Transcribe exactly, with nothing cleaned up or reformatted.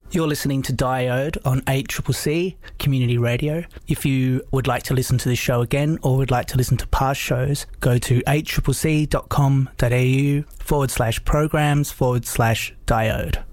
You're listening to Diode on eight C C C Community Radio. If you would like to listen to this show again or would like to listen to past shows, go to eight c c c dot com dot a u forward slash programs forward slash diode.